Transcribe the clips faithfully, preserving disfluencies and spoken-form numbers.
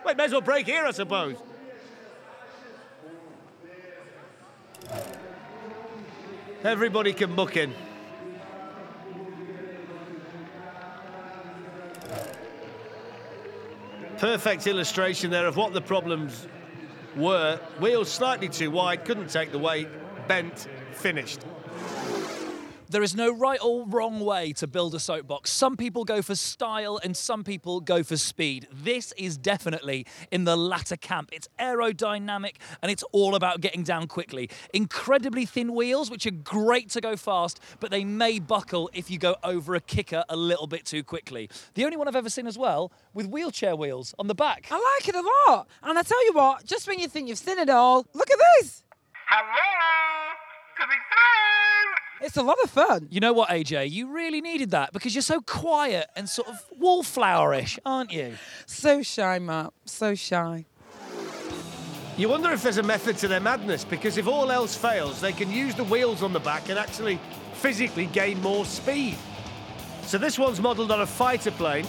Well, it may as well break here, I suppose. Everybody can muck in. Perfect illustration there of what the problems were. Wheels slightly too wide, couldn't take the weight, bent, finished. There is no right or wrong way to build a soapbox. Some people go for style and some people go for speed. This is definitely in the latter camp. It's aerodynamic and it's all about getting down quickly. Incredibly thin wheels, which are great to go fast, but they may buckle if you go over a kicker a little bit too quickly. The only one I've ever seen as well with wheelchair wheels on the back. I like it a lot. And I tell you what, just when you think you've seen it all, look at this. Hello, coming through. It's a lot of fun. You know what, A J? You really needed that because you're so quiet and sort of wallflowerish, aren't you? So shy, Matt. So shy. You wonder if there's a method to their madness, because if all else fails, they can use the wheels on the back and actually physically gain more speed. So this one's modelled on a fighter plane.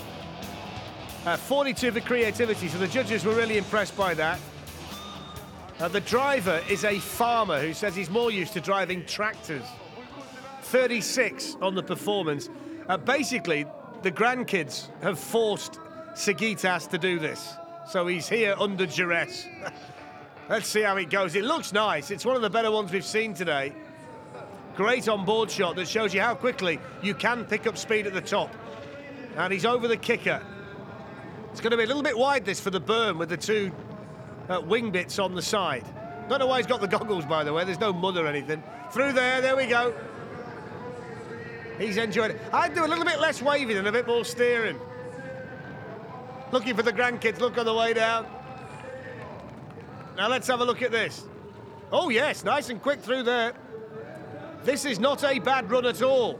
Uh, forty-two for creativity, so the judges were really impressed by that. Uh, the driver is a farmer who says he's more used to driving tractors. thirty-six on the performance. Uh, basically, the grandkids have forced Sagitas to do this. So he's here under duress. Let's see how it goes. It looks nice. It's one of the better ones we've seen today. Great on-board shot that shows you how quickly you can pick up speed at the top. And he's over the kicker. It's going to be a little bit wide, this, for the berm with the two Uh, wing bits on the side. Don't know why he's got the goggles, by the way. There's no mud or anything. Through there, there we go. He's enjoyed it. I'd do a little bit less waving and a bit more steering. Looking for the grandkids, look on the way down. Now let's have a look at this. Oh yes, nice and quick through there. This is not a bad run at all.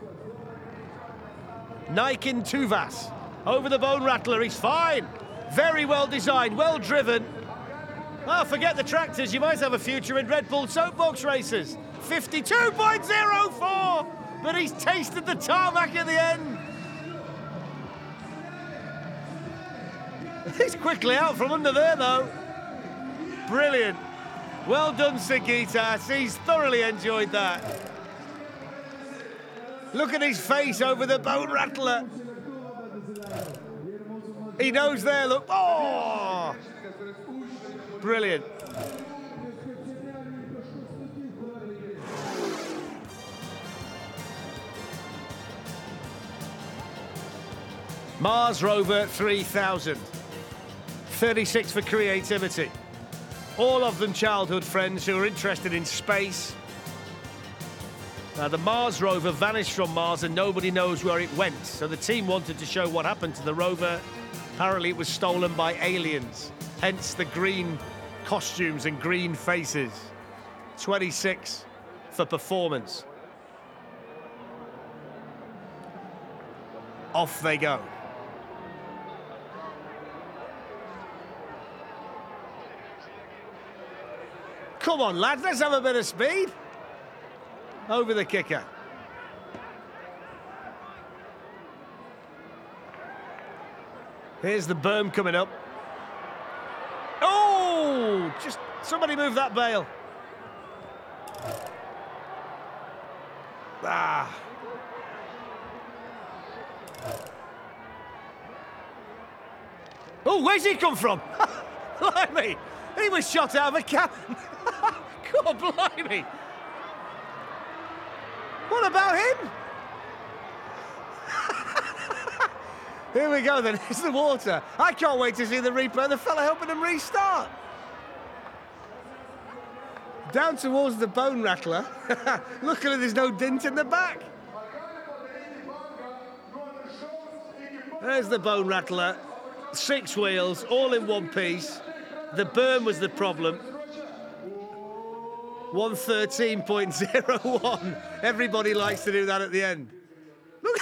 Naikin Tuvas over the bone rattler, he's fine. Very well designed, well driven. Oh, forget the tractors, you might have a future in Red Bull soapbox races. fifty-two point oh four, but he's tasted the tarmac at the end. He's quickly out from under there, though. Brilliant. Well done, Sagitas. He's thoroughly enjoyed that. Look at his face over the bone rattler. He knows there, look. Oh! Brilliant. Mars Rover three thousand. thirty-six for creativity. All of them childhood friends who are interested in space. Now, the Mars rover vanished from Mars and nobody knows where it went. So the team wanted to show what happened to the rover. Apparently it was stolen by aliens. Hence the green costumes and green faces. twenty-six for performance. Off they go. Come on, lads, let's have a bit of speed. Over the kicker. Here's the berm coming up. Oh, just somebody move that bale. Ah. Oh, where's he come from? Blimey, he was shot out of a cannon. God, blimey. What about him? Here we go then, it's the water. I can't wait to see the replay. The fella helping him restart. Down towards the bone rattler. Luckily there's no dent in the back. There's the bone rattler. Six wheels, all in one piece. The berm was the problem. one thirteen point oh one. Everybody likes to do that at the end. Look.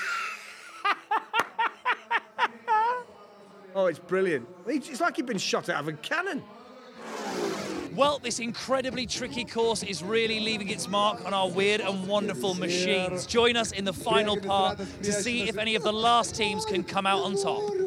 Oh, it's brilliant. It's like he'd been shot out of a cannon. Well, this incredibly tricky course is really leaving its mark on our weird and wonderful machines. Join us in the final part to see if any of the last teams can come out on top.